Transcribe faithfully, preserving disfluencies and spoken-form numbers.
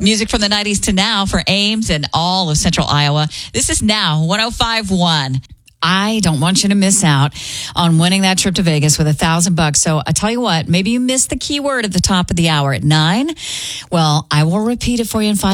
Music from the nineties to now for Ames and all of Central Iowa. This is Now one oh five point one. I don't want you to miss out on winning that trip to Vegas with a thousand bucks. So I tell you what, maybe you missed the keyword at the top of the hour at nine. Well, I will repeat it for you in five